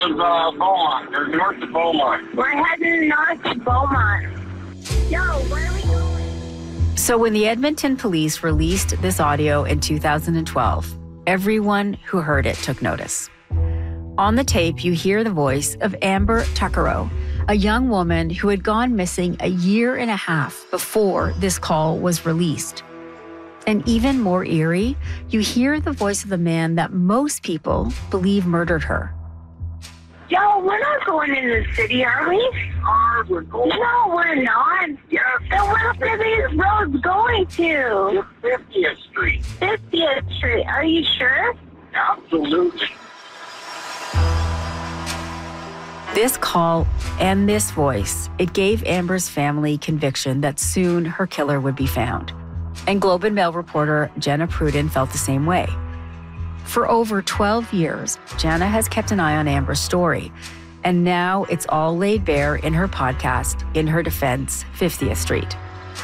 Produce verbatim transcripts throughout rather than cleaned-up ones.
Of uh, Beaumont, or north of Beaumont. We're heading north to Beaumont. Yo, where are we going? So when the Edmonton police released this audio in two thousand twelve, everyone who heard it took notice. On the tape, you hear the voice of Amber Tuccaro, a young woman who had gone missing a year and a half before this call was released. And even more eerie, you hear the voice of the man that most people believe murdered her. Yo, we're not going in the city, are we? Are we're going? No, we're not. Yes. Then where are these roads going to? fiftieth Street. fiftieth Street. Are you sure? Absolutely. This call and this voice, it gave Amber's family conviction that soon her killer would be found. And Globe and Mail reporter Jenna Pruden felt the same way. For over twelve years, Jenna has kept an eye on Amber's story, and now it's all laid bare in her podcast, In Her Defense, fiftieth Street.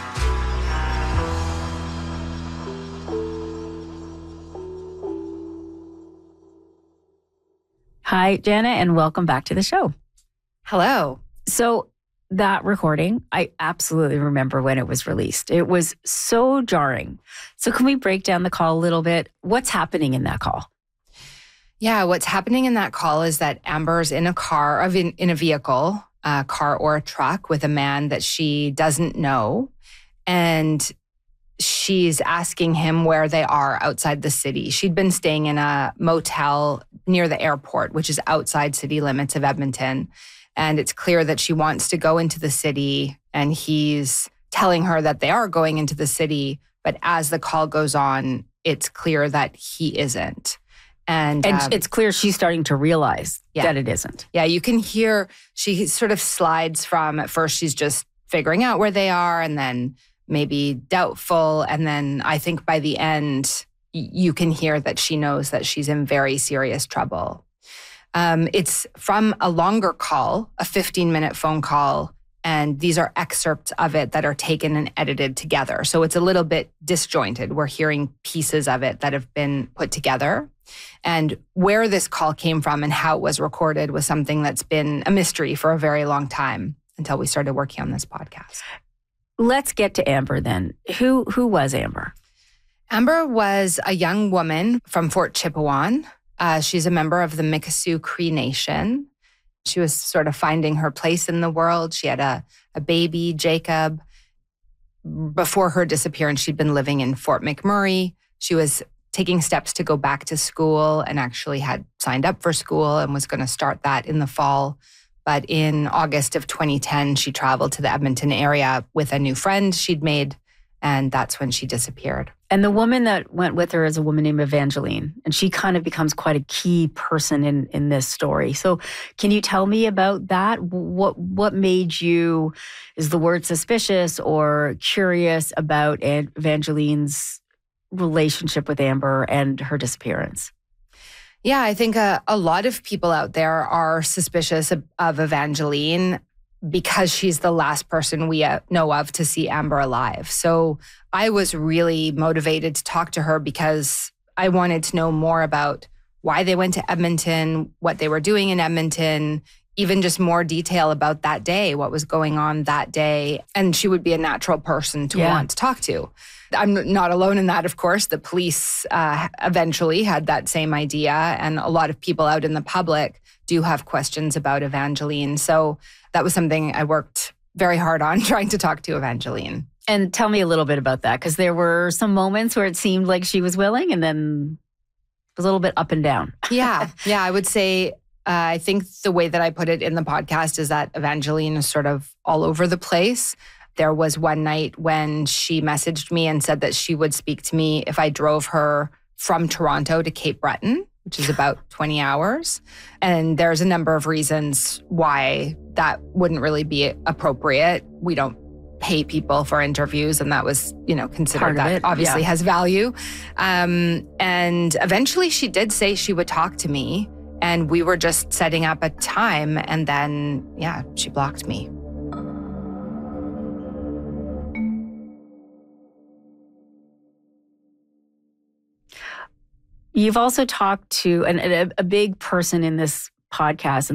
Hi, Jenna, and welcome back to the show. Hello. So that recording, I absolutely remember when it was released. It was so jarring. So can we break down the call a little bit? What's happening in that call? Yeah, what's happening in that call is that Amber's in a car, of in, in a vehicle, a car or a truck with a man that she doesn't know. And she's asking him where they are outside the city. She'd been staying in a motel near the airport, which is outside city limits of Edmonton. And it's clear that she wants to go into the city, and he's telling her that they are going into the city. But as the call goes on, it's clear that he isn't. And, and um, it's clear she's starting to realize yeah. that it isn't. Yeah, you can hear she sort of slides from, at first she's just figuring out where they are, and then maybe doubtful. And then I think by the end, y- you can hear that she knows that she's in very serious trouble. Um, it's from a longer call, a fifteen-minute phone call, and these are excerpts of it that are taken and edited together. So it's a little bit disjointed. We're hearing pieces of it that have been put together. And where this call came from and how it was recorded was something that's been a mystery for a very long time until we started working on this podcast. Let's get to Amber then. Who who was Amber? Amber was a young woman from Fort Chipewyan. Uh, she's a member of the Mikisew Cree Nation. She was sort of finding her place in the world. She had a, a baby, Jacob. Before her disappearance, she'd been living in Fort McMurray. She was taking steps to go back to school and actually had signed up for school and was going to start that in the fall. But in August of twenty ten, she traveled to the Edmonton area with a new friend she'd made, and that's when she disappeared. And the woman that went with her is a woman named Evangeline, and she kind of becomes quite a key person in, in this story. So can you tell me about that? What what made you, is the word suspicious or curious about Evangeline's relationship with Amber and her disappearance? Yeah, I think a, a lot of people out there are suspicious of, of Evangeline because she's the last person we uh, know of to see Amber alive. So I was really motivated to talk to her because I wanted to know more about why they went to Edmonton, what they were doing in Edmonton, even just more detail about that day, what was going on that day. And she would be a natural person to yeah. want to talk to. I'm not alone in that, of course. The police uh, eventually had that same idea, and a lot of people out in the public do have questions about Evangeline. So that was something I worked very hard on, trying to talk to Evangeline. And tell me a little bit about that, because there were some moments where it seemed like she was willing, and then it was a little bit up and down. yeah, yeah, I would say, uh, I think the way that I put it in the podcast is that Evangeline is sort of all over the place. There was one night when she messaged me and said that she would speak to me if I drove her from Toronto to Cape Breton, which is about twenty hours. And there's a number of reasons why that wouldn't really be appropriate. We don't pay people for interviews, and that was, you know, considered that it, obviously yeah. has value. Um, and eventually she did say she would talk to me, and we were just setting up a time, and then, yeah, she blocked me. You've also talked to an, a, a big person in this podcast,